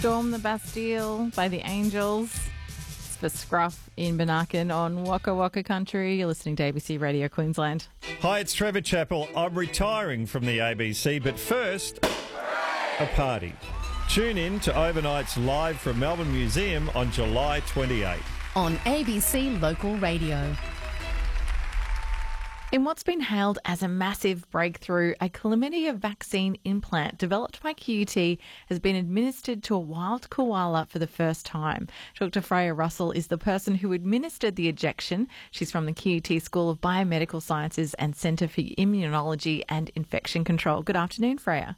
Storm the Bastille by the Angels. It's for Scruff in Bunaken on Waka Waka Country. You're listening to ABC Radio Queensland. Hi, it's Trevor Chappell. I'm retiring from the ABC, but first, a party. Tune in to Overnight's live from Melbourne Museum on July 28. On ABC Local Radio. In what's been hailed as a massive breakthrough, a chlamydia vaccine implant developed by QUT has been administered to a wild koala for the first time. Dr. Freya Russell is the person who administered the injection. She's from the QUT School of Biomedical Sciences and Centre for Immunology and Infection Control. Good afternoon, Freya.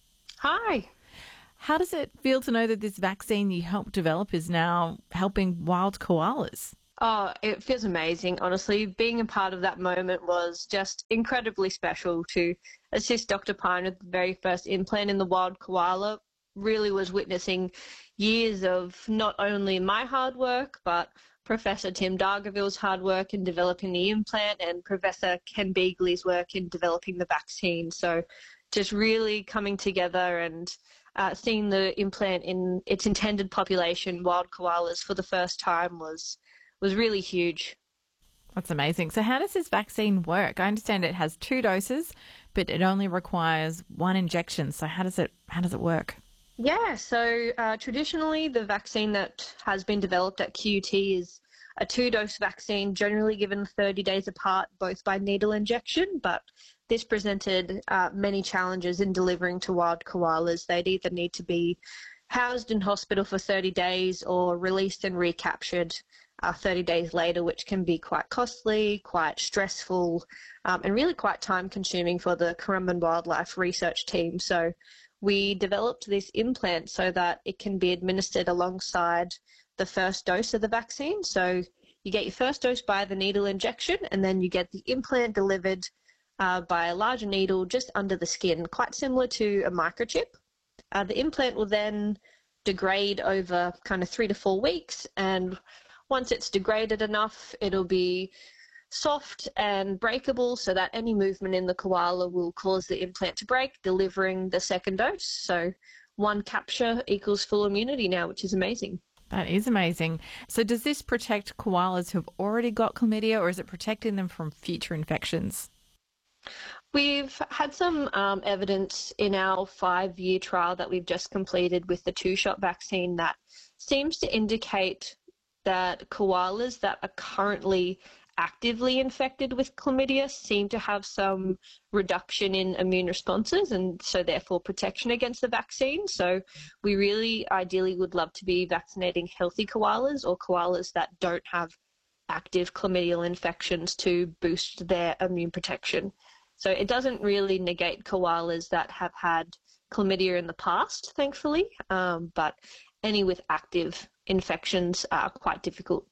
Hi. How does it feel to know that this vaccine you helped develop is now helping wild koalas? Oh, it feels amazing, honestly. Being a part of that moment was just incredibly special. To assist Dr. Pine with the very first implant in the wild koala really was witnessing years of not only my hard work, but Professor Tim Dargaville's hard work in developing the implant and Professor Ken Beagley's work in developing the vaccine. So just really coming together and seeing the implant in its intended population, wild koalas, for the first time was really huge. That's amazing. So how does this vaccine work? I understand it has 2 doses, but it only requires 1 injection. So how does it work? Yeah, so traditionally the vaccine that has been developed at QUT is a 2-dose vaccine, generally given 30 days apart, both by needle injection, but this presented many challenges in delivering to wild koalas. They'd either need to be housed in hospital for 30 days or released and recaptured 30 days later, which can be quite costly, quite stressful, and really quite time-consuming for the Currumbin Wildlife Research Team. So we developed this implant so that it can be administered alongside the first dose of the vaccine. So you get your first dose by the needle injection, and then you get the implant delivered by a larger needle just under the skin, quite similar to a microchip. The implant will then degrade over kind of 3 to 4 weeks, and once it's degraded enough, it'll be soft and breakable so that any movement in the koala will cause the implant to break, delivering the second dose. So 1 capture equals full immunity now, which is amazing. That is amazing. So does this protect koalas who've already got chlamydia, or is it protecting them from future infections? We've had some evidence in our 5-year trial that we've just completed with the 2-shot vaccine that seems to indicate that koalas that are currently actively infected with chlamydia seem to have some reduction in immune responses and so therefore protection against the vaccine. So we really ideally would love to be vaccinating healthy koalas or koalas that don't have active chlamydial infections to boost their immune protection. So it doesn't really negate koalas that have had chlamydia in the past, thankfully, but any with active infections are quite difficult.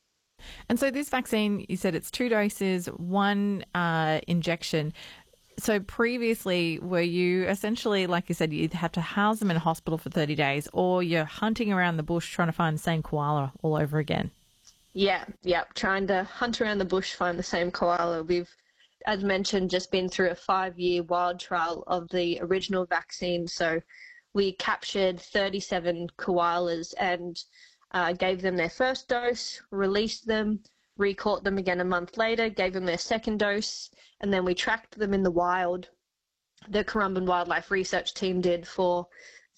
And so this vaccine, you said it's 2 doses, 1 injection. So previously, were you essentially, like you said, you'd have to house them in a hospital for 30 days, or you're hunting around the bush trying to find the same koala all over again? Yeah, trying to hunt around the bush, find the same koala. We've, as mentioned, just been through a 5-year wild trial of the original vaccine. So we captured 37 koalas and gave them their first dose, released them, recaught them again a month later, gave them their second dose, and then we tracked them in the wild. The Currumbin Wildlife Research Team did for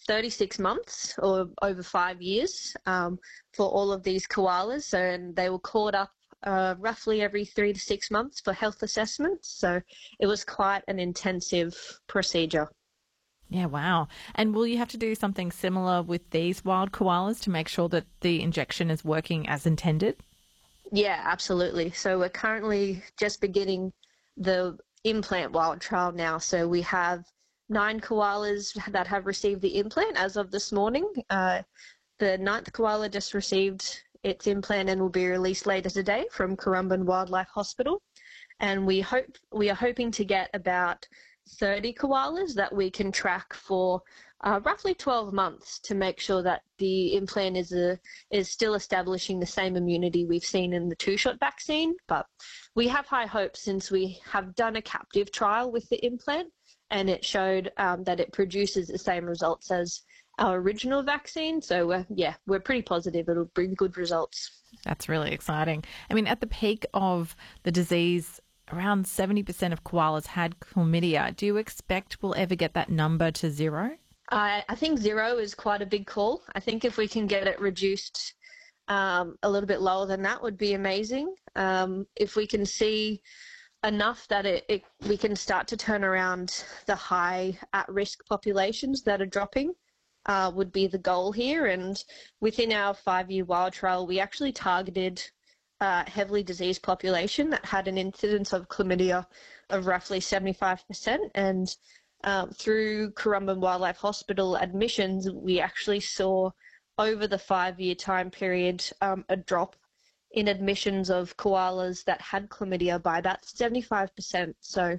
36 months or over 5 years for all of these koalas, and they were caught up roughly every 3 to 6 months for health assessments. So it was quite an intensive procedure. Yeah, wow. And will you have to do something similar with these wild koalas to make sure that the injection is working as intended? Yeah, absolutely. So we're currently just beginning the implant wild trial now. So we have 9 koalas that have received the implant as of this morning. The 9th koala just received its implant and will be released later today from Currumbin Wildlife Hospital. And we are hoping to get about 30 koalas that we can track for roughly 12 months to make sure that the implant is still establishing the same immunity we've seen in the 2-shot vaccine. But we have high hopes since we have done a captive trial with the implant, and it showed that it produces the same results as our original vaccine. So, we're pretty positive it'll bring good results. That's really exciting. I mean, at the peak of the disease, around 70% of koalas had chlamydia. Do you expect we'll ever get that number to zero? I think 0 is quite a big call. I think if we can get it reduced a little bit lower than that would be amazing. If we can see enough that we can start to turn around the high at-risk populations that are dropping, would be the goal here. And within our 5-year wild trial, we actually targeted heavily diseased population that had an incidence of chlamydia of roughly 75%. And through Currumbin Wildlife Hospital admissions, we actually saw over the 5-year time period a drop in admissions of koalas that had chlamydia by about 75%. So